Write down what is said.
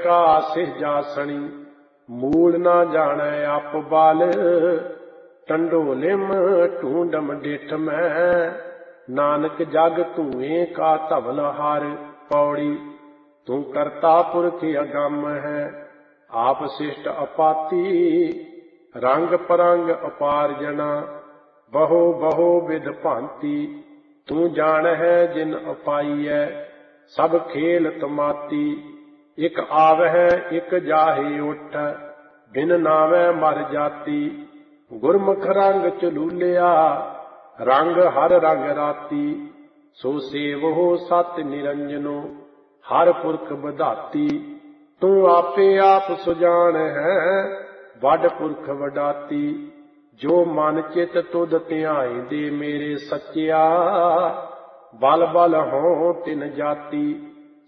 का सिरजा सणी, मूल ना जाने आप बाल। टंडोलिम ढूंढम डिठ में, नानक जग धुएं का धवल हार। पौड़ी। तू करता पुरख अगम है, आप शिष्ट अपाती। रंग परंग अपार जना, बहो बहो विध भांति। तू जान है जिन अपाईऐ, सब खेल तमाती। इक आवै इक जाहे उठ, बिन नावै मर जाती। गुरमुख रंग चलूलिया, रंग हर रंग राती। सो सेवहो सत निरंजनो, हर पुरख बधाती। तू आपे आप सुजान है, वड पुरख वडाती। जो मन चित तुध ध्याई दे मेरे सच्चिया, बल बल हों तिन जाती।